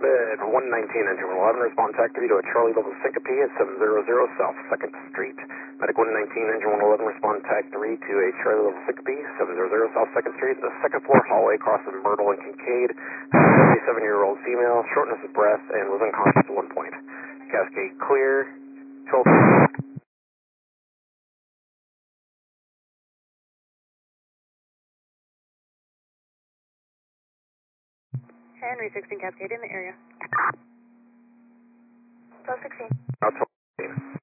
Med 119, engine 11, respond to activity to a Charlie level syncope at 700 South 2nd Street. Medic 119, engine 111, respond to activity to a Charlie level syncope, 700 South 2nd Street, the second floor hallway across from Myrtle and Kincaid. 77-year-old female, shortness of breath, and was unconscious at one point. Cascade clear. 12. Henry 16 Cascade in the area. 1216. Now 12.